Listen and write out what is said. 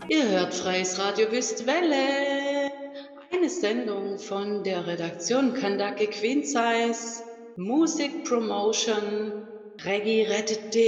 Ihr hört Freies Radio Wüstwelle, eine Sendung von der Redaktion Kandake Queen Size, Musik Promotion, Reggae rettet dich.